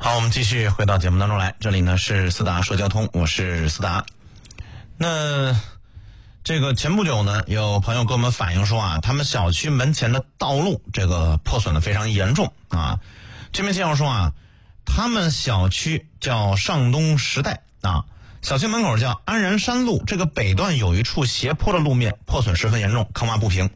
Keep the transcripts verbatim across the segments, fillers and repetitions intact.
好，我们继续回到节目当中来，这里呢是思达说交通，我是思达。那这个前不久呢，有朋友跟我们反映说啊，他们小区门前的道路这个破损的非常严重啊。这边介绍说啊，他们小区叫上东时代啊，小区门口叫安然山路，这个北段有一处斜坡的路面破损十分严重，坑洼不平。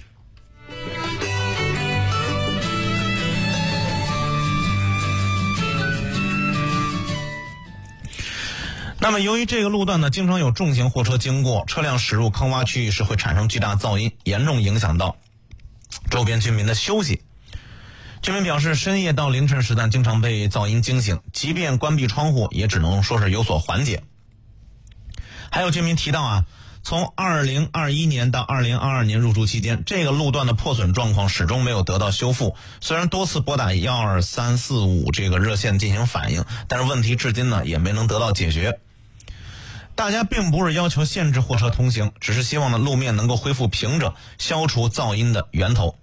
那么由于这个路段呢，经常有重型货车经过，车辆驶入坑洼区域时会产生巨大噪音，严重影响到周边居民的休息。居民表示，深夜到凌晨时段经常被噪音惊醒，即便关闭窗户也只能说是有所缓解。还有居民提到啊，从二零二一年到二零二二年入住期间，这个路段的破损状况始终没有得到修复。虽然多次拨打一二三四五这个热线进行反映，但是问题至今呢也没能得到解决。大家并不是要求限制货车通行，只是希望呢路面能够恢复平整，消除噪音的源头。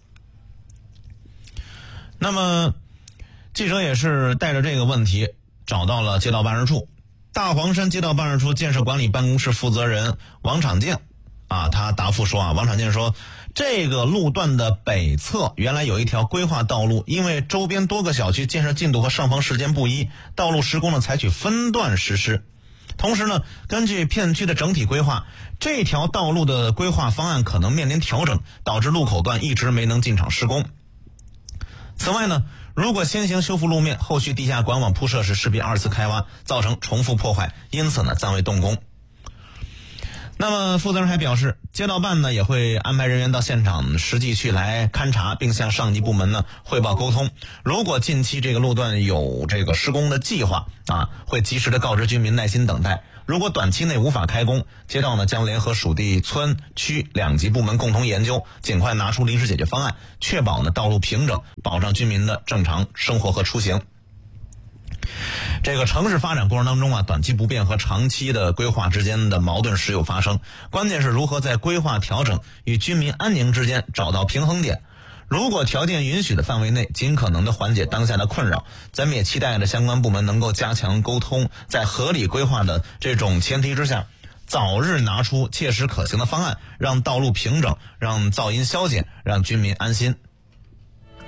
那么记者也是带着这个问题找到了街道办事处，大黄山街道办事处建设管理办公室负责人王长建啊，他答复说啊，王长建说，这个路段的北侧原来有一条规划道路，因为周边多个小区建设进度和上方时间不一，道路施工呢采取分段实施。同时呢，根据片区的整体规划，这条道路的规划方案可能面临调整，导致路口段一直没能进场施工。此外呢，如果先行修复路面，后续地下管网铺设时势必二次开挖，造成重复破坏，因此呢暂未动工。那么负责人还表示，街道办呢也会安排人员到现场实际去来勘察，并向上级部门呢汇报沟通。如果近期这个路段有这个施工的计划啊，会及时的告知居民耐心等待。如果短期内无法开工，街道呢将联合属地村区两级部门共同研究，尽快拿出临时解决方案，确保呢道路平整，保障居民的正常生活和出行。这个城市发展过程当中啊，短期不便和长期的规划之间的矛盾时有发生，关键是如何在规划调整与居民安宁之间找到平衡点。如果条件允许的范围内，尽可能的缓解当下的困扰，咱们也期待着相关部门能够加强沟通，在合理规划的这种前提之下，早日拿出切实可行的方案，让道路平整，让噪音消减，让居民安心。